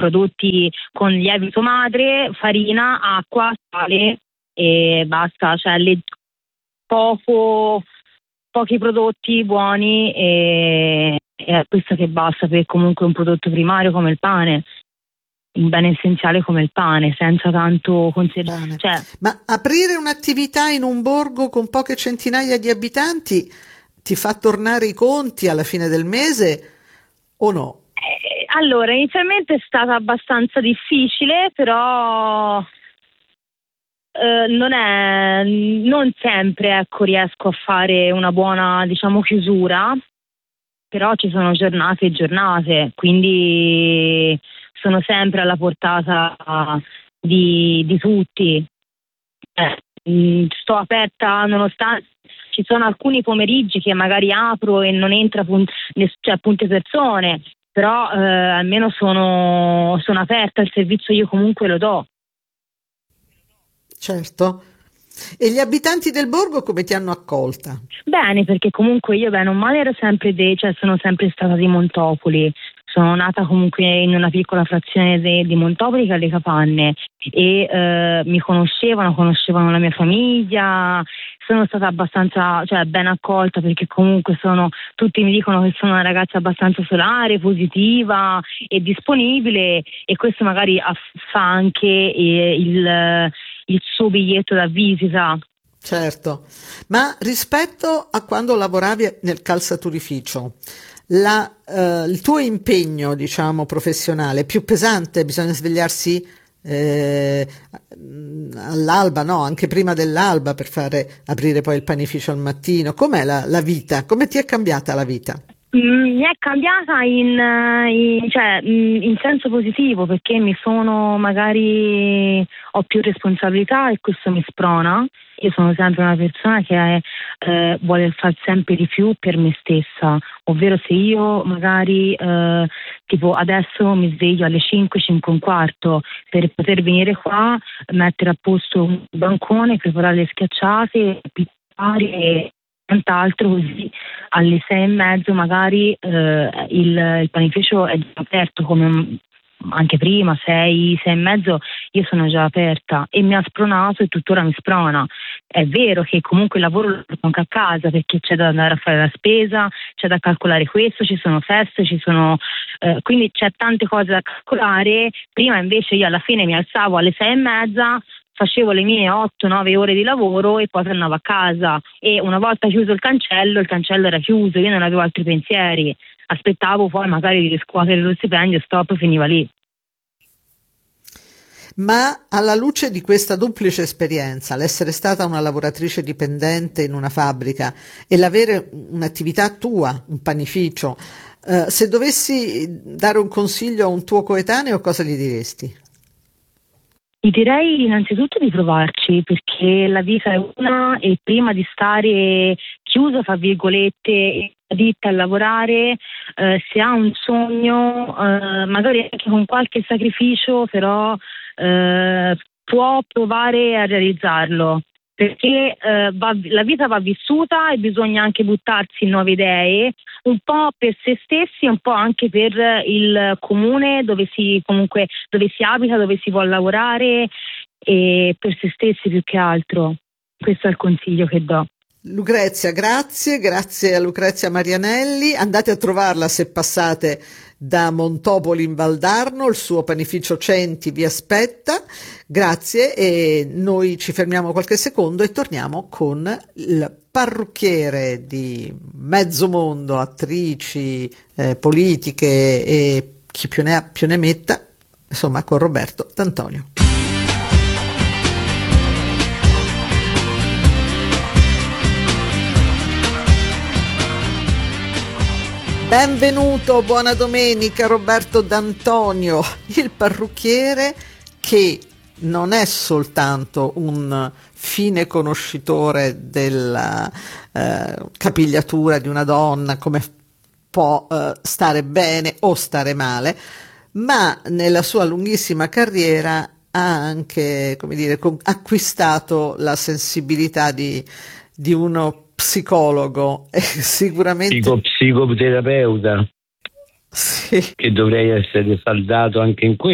prodotti con lievito madre, farina, acqua, sale e basta, cioè pochi prodotti buoni e è questo che basta per comunque un prodotto primario come il pane, un bene essenziale come il pane, senza tanto Bene. Ma aprire un'attività in un borgo con poche centinaia di abitanti ti fa tornare i conti alla fine del mese o no? Allora, inizialmente è stata abbastanza difficile, però non sempre, ecco, riesco a fare una buona, diciamo, chiusura, però ci sono giornate e giornate, quindi sono sempre alla portata di tutti. Sto aperta nonostante ci sono alcuni pomeriggi che magari apro e non entra punte persone, però almeno sono aperta, il servizio io comunque lo do. Certo. E gli abitanti del borgo come ti hanno accolta? Bene, perché comunque io bene o male ero sempre cioè sono sempre stata di Montopoli. Sono nata comunque in una piccola frazione di Montopoli che è alle Capanne e mi conoscevano la mia famiglia, sono stata abbastanza, cioè, ben accolta perché comunque tutti mi dicono che sono una ragazza abbastanza solare, positiva e disponibile e questo magari fa anche il suo biglietto da visita. Certo, ma rispetto a quando lavoravi nel calzaturificio, il tuo impegno, diciamo, professionale è più pesante? Bisogna svegliarsi all'alba, no, anche prima dell'alba per fare aprire poi il panificio al mattino. Com'è la vita? Come ti è cambiata la vita? Mi è cambiata in senso positivo perché ho più responsabilità e questo mi sprona. Io sono sempre una persona che vuole fare sempre di più per me stessa, ovvero se io magari tipo adesso mi sveglio alle 5, 5 e un quarto per poter venire qua, mettere a posto un bancone, preparare le schiacciate, pizzare e quant'altro, così alle 6:30 magari il panificio è già aperto come anche prima, 6, 6:30 io sono già aperta e mi ha spronato e tuttora mi sprona. È vero che comunque il lavoro lo porto anche a casa perché c'è da andare a fare la spesa, c'è da calcolare questo, ci sono feste, quindi c'è tante cose da calcolare. Prima invece io alla fine mi alzavo alle 6:30, facevo le mie 8-9 ore di lavoro e poi tornavo a casa e una volta chiuso il cancello era chiuso, io non avevo altri pensieri, aspettavo poi magari di riscuotere lo stipendio, stop, finiva lì. Ma alla luce di questa duplice esperienza, l'essere stata una lavoratrice dipendente in una fabbrica e l'avere un'attività tua, un panificio, se dovessi dare un consiglio a un tuo coetaneo, cosa gli diresti? Gli direi innanzitutto di provarci perché la vita è una e prima di stare chiusa, fra virgolette, additta a lavorare, se ha un sogno, magari anche con qualche sacrificio, però può provare a realizzarlo. Perché la vita va vissuta e bisogna anche buttarsi in nuove idee, un po' per se stessi, un po' anche per il comune dove si abita, dove si vuole lavorare e per se stessi più che altro. Questo è il consiglio che do. Lucrezia, grazie a Lucrezia Marianelli. Andate a trovarla se passate da Montopoli in Valdarno, il suo panificio Centi vi aspetta. Grazie e noi ci fermiamo qualche secondo e torniamo con il parrucchiere di mezzo mondo, attrici, politiche e chi più ne ha più ne metta, insomma con Roberto D'Antonio. Benvenuto, buona domenica Roberto D'Antonio, il parrucchiere che non è soltanto un fine conoscitore della capigliatura di una donna, come può stare bene o stare male, ma nella sua lunghissima carriera ha anche, come dire, acquistato la sensibilità di uno psicologo e sicuramente psicoterapeuta, sì. che dovrei essere saldato anche in questo.